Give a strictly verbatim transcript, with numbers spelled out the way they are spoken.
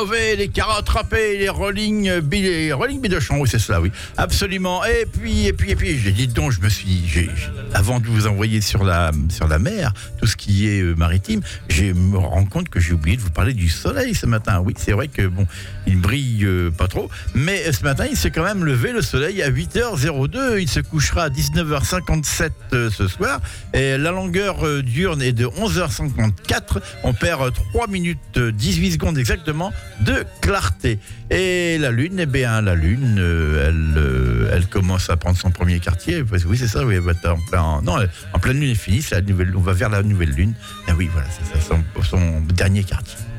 Mauvais, les carottes râpées, les rolling, bi- les rolling bidochons, oui c'est ça, oui, absolument. Et puis, et puis, et puis, j'ai dit donc, je me suis dit, j'ai, j'ai- avant de vous envoyer sur la, sur la mer, tout ce qui est euh, maritime, je me rends compte que j'ai oublié de vous parler du soleil ce matin. Oui, c'est vrai que bon, il brille euh, pas trop, mais euh, ce matin, il s'est quand même levé le soleil à huit heures zéro deux. Il se couchera à dix-neuf heures cinquante-sept euh, ce soir. Et la longueur euh, diurne est de onze heures cinquante-quatre. On perd euh, trois minutes euh, dix-huit secondes exactement de clarté. Et la lune, eh bien, la lune, euh, elle, euh, elle commence à prendre son premier quartier. Parce que oui, c'est ça. Oui, elle va être en plein, non, en pleine lune est finie. C'est la nouvelle, on va vers la nouvelle lune. Et oui, voilà, c'est ça, son, son dernier quartier.